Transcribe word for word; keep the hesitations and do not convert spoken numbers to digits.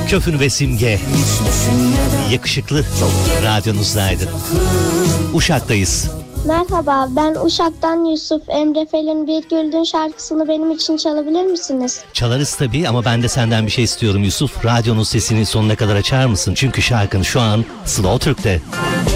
Köfün ve Simge. Yakışıklı radyonuzdaydı. Uşak'tayız. Merhaba, ben Uşak'tan Yusuf. Emre Fel'in Bir Güldün şarkısını benim için çalabilir misiniz? Çalarız tabii ama ben de senden bir şey istiyorum Yusuf. Radyonun sesini sonuna kadar açar mısın? Çünkü şarkın şu an Slow Türk'te.